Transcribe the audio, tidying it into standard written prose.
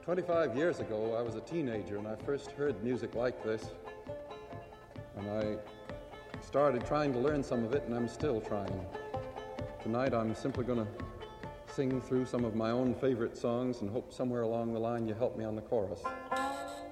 25 years ago, I was a teenager and I first heard music like this. And I started trying to learn some of it, and I'm still trying. Tonight, I'm simply going to sing through some of my own favorite songs and hope somewhere along the line you help me on the chorus.